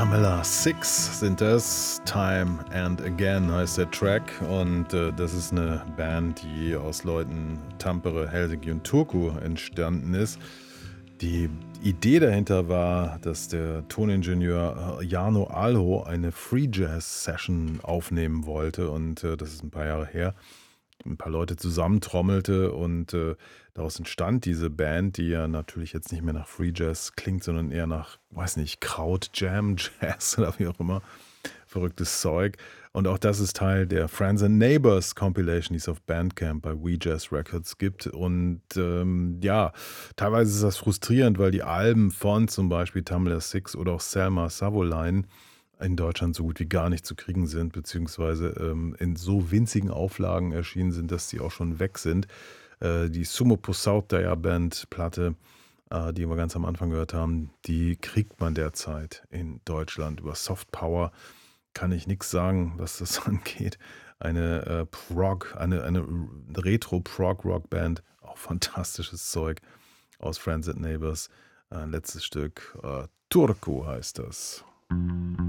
Tamela Six sind das. Time and Again heißt der Track. Und das ist eine Band, die aus Leuten Tampere, Helsinki und Turku entstanden ist. Die Idee dahinter war, dass der Toningenieur Jarno Alho eine Free Jazz Session aufnehmen wollte. Und das ist ein paar Jahre her. Ein paar Leute zusammentrommelte und daraus entstand diese Band, die ja natürlich jetzt nicht mehr nach Free Jazz klingt, sondern eher nach, weiß nicht, Kraut, Jam, Jazz oder wie auch immer. Verrücktes Zeug. Und auch das ist Teil der Friends and Neighbors Compilation, die es auf Bandcamp bei We Jazz Records gibt. Und ja, teilweise ist das frustrierend, weil die Alben von zum Beispiel Tamla Six oder auch Selma Savoline in Deutschland so gut wie gar nicht zu kriegen sind, beziehungsweise in so winzigen Auflagen erschienen sind, dass sie auch schon weg sind. Die Sumo Posautaya Band Platte, die wir ganz am Anfang gehört haben, die kriegt man derzeit in Deutschland. Über Soft Power kann ich nichts sagen, was das angeht. Eine eine Retro-Prog-Rock-Band, auch fantastisches Zeug aus Friends and Neighbors. Letztes Stück, Turku heißt das.